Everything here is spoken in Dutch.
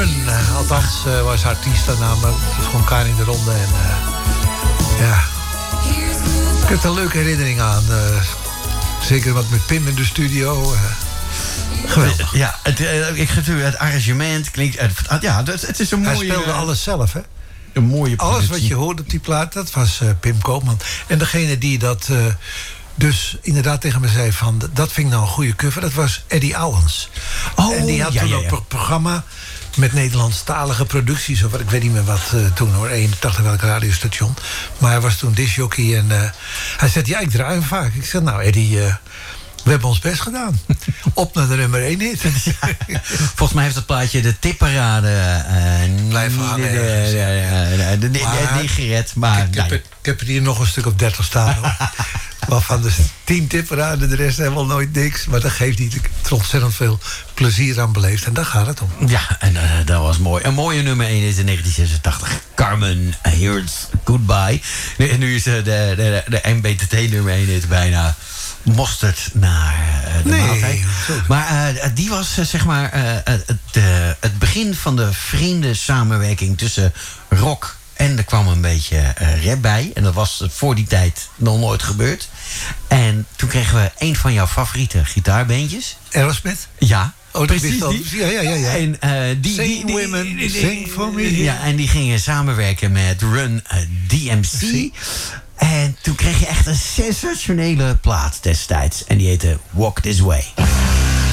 Carmen, althans was haar artiestennaam. Het was gewoon Karin de Ronde. En ja, ik heb er een leuke herinnering aan. Zeker wat met Pim in de studio. Geweldig. Ja, ik geef u het arrangement klinkt... het is een mooie... Hij speelde alles zelf, hè? Een mooie productie. Alles wat je hoorde op die plaat, dat was Pim Koopman. En degene die dat dus inderdaad tegen me zei van... dat vind ik nou een goede cover, dat was Eddie Owens. Oh, en die had toen ook een programma met Nederlandstalige producties. Of ik weet niet meer wat toen hoor, 81 welk radiostation. Maar hij was toen discjockey en hij zei... ja, ik draai hem vaak. Ik zeg, nou Eddie... we hebben ons best gedaan. Op naar de nummer 1 hit. Volgens mij heeft dat plaatje de tipparade... Blijf hangen. Niet gered, maar... Ik heb er hier nog een stuk op 30 staan. Waarvan de 10 tipperaden, de rest helemaal nooit niks. Maar dat geeft niet. Ik heb er ontzettend veel plezier aan beleefd. En daar gaat het om. Ja, en dat was mooi. Een mooie nummer 1 is in 1986. Carmen, Here's Goodbye. Nu is de MBTT nummer 1 is bijna... mosterd naar de maaltijd. Maar die was zeg maar het begin van de vrienden samenwerking tussen rock en er kwam een beetje rap bij. En dat was voor die tijd nog nooit gebeurd. En toen kregen we een van jouw favoriete gitaarbeentjes. Aerosmith? Ja. Oh, precies die. Ja. En, Sing Women, Sing For Me. Ja, en die gingen samenwerken met Run DMC. En toen kreeg je echt een sensationele plaat destijds. En die heette Walk This Way.